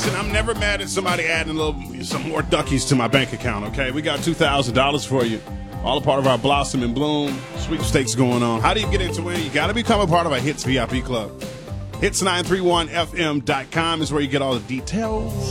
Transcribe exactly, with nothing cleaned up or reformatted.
Listen, I'm never mad at somebody adding a little, some more duckies to my bank account, okay? We got two thousand dollars for you. All a part of our Blossom and Bloom sweepstakes going on. How do you get into it? You got to become a part of our Hits V I P Club. hits nine three one F M dot com is where you get all the details.